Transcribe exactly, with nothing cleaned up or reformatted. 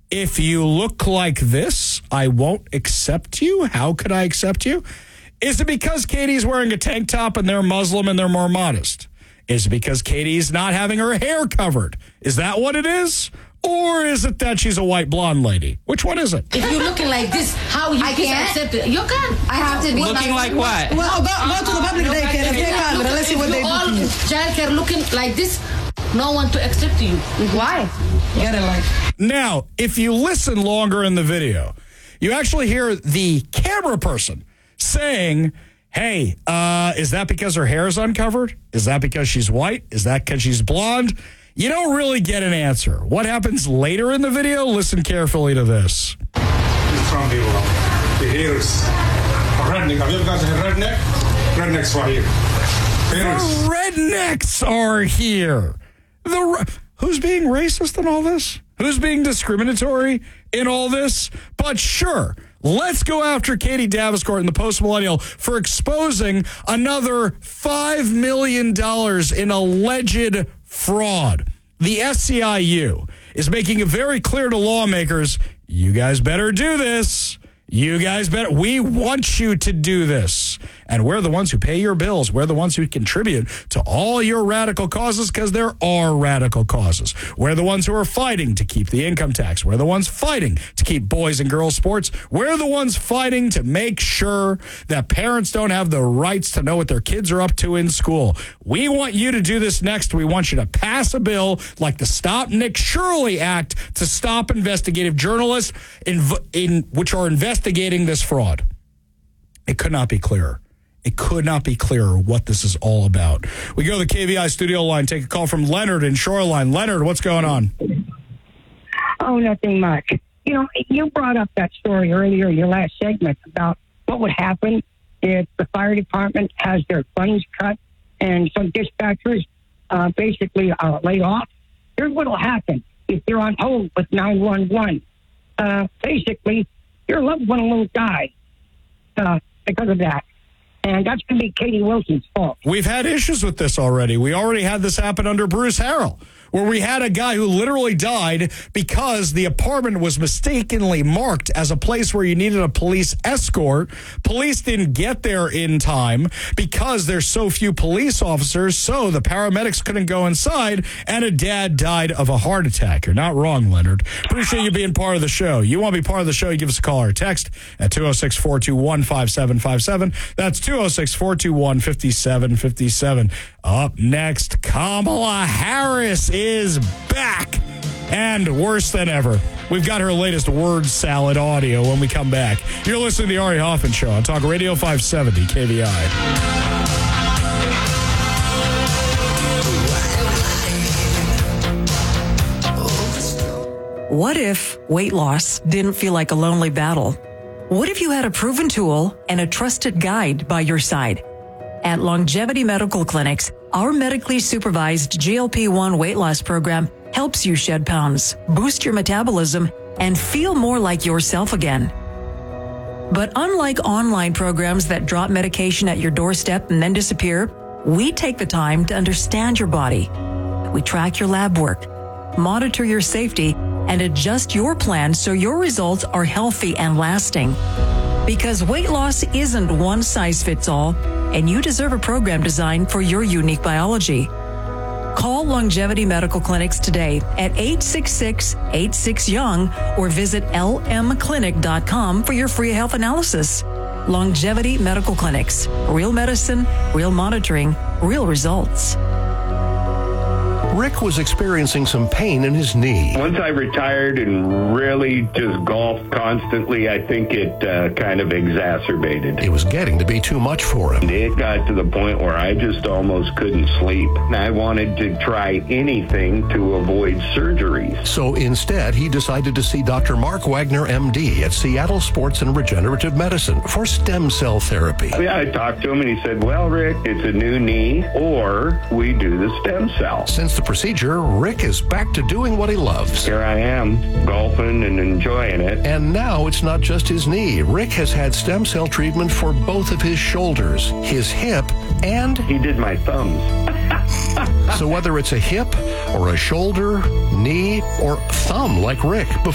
if you look like this, I won't accept you? How could I accept you? Is it because Katie's wearing a tank top and they're Muslim and they're more modest? Is it because Katie's not having her hair covered? Is that what it is? Or is it that she's a white blonde lady? Which one is it? If you're looking like this, how you I can can't. accept it? You can. I have to be Looking like what? Well, go, go to the public daycare and take camera. Let's see what they do all to you. childcare looking like this, no one to accept you. Why? Get it like. Now, if you listen longer in the video, you actually hear the camera person saying, hey, uh, is that because her hair is uncovered? Is that because she's white? Is that because she's blonde? You don't really get an answer. What happens later in the video? Listen carefully to this. From the, the hairs. Redneck. Have you ever gotten a redneck? Rednecks are here. The rednecks are here. The Who's being racist in all this? Who's being discriminatory in all this? But sure, let's go after Katie Davenport and the Post Millennial for exposing another five million dollars in alleged fraud. The S C I U is making it very clear to lawmakers, you guys better do this. You guys better, we want you to do this. And we're the ones who pay your bills. We're the ones who contribute to all your radical causes because there are radical causes. We're the ones who are fighting to keep the income tax. We're the ones fighting to keep boys and girls sports. We're the ones fighting to make sure that parents don't have the rights to know what their kids are up to in school. We want you to do this next. We want you to pass a bill like the Stop Nick Shirley Act to stop investigative journalists in, in which are investigating this fraud. It could not be clearer. It could not be clearer what this is all about. We go to the K V I studio line, take a call from Leonard in Shoreline. Leonard, what's going on? Oh, nothing much. You know, you brought up that story earlier, your last segment, about what would happen if the fire department has their funds cut and some dispatchers uh, basically are laid off. Here's what will happen if you're on hold with nine one one. Uh, basically, your loved one will die uh, because of that. And that's going to be Katie Wilson's fault. We've had issues with this already. We already had this happen under Bruce Harrell, where we had a guy who literally died because the apartment was mistakenly marked as a place where you needed a police escort. Police didn't get there in time because there's so few police officers, so the paramedics couldn't go inside, and a dad died of a heart attack. You're not wrong, Leonard. Appreciate you being part of the show. You want to be part of the show, you give us a call or a text at two oh six, four two one, five seven five seven. That's two oh six, four two one, five seven five seven. Up next, Kamala Harris is back and worse than ever. We've got her latest word salad audio when we come back. You're listening to the Ari Hoffman Show on Talk Radio five seventy K V I. What if weight loss didn't feel like a lonely battle? What if you had a proven tool and a trusted guide by your side? At Longevity Medical Clinics, our medically supervised G L P one weight loss program helps you shed pounds, boost your metabolism, and feel more like yourself again. But unlike online programs that drop medication at your doorstep and then disappear, we take the time to understand your body. We track your lab work, monitor your safety, and adjust your plan so your results are healthy and lasting. Because weight loss isn't one size fits all, and you deserve a program designed for your unique biology. Call Longevity Medical Clinics today at eight six six, eight six, young or visit L M clinic dot com for your free health analysis. Longevity Medical Clinics. Real medicine, real monitoring, real results. Rick was experiencing some pain in his knee. Once I retired and really just golfed constantly, I think it uh, kind of exacerbated. It was getting to be too much for him. It got to the point where I just almost couldn't sleep. I wanted to try anything to avoid surgeries. So instead, he decided to see Doctor Mark Wagner, M D, at Seattle Sports and Regenerative Medicine for stem cell therapy. Yeah, I talked to him and he said, well, Rick, it's a new knee or we do the stem cell. Since the procedure, Rick is back to doing what he loves. Here I am, golfing and enjoying it. And now it's not just his knee. Rick has had stem cell treatment for both of his shoulders, his hip, and... he did my thumbs. So whether it's a hip or a shoulder, knee, or thumb like Rick,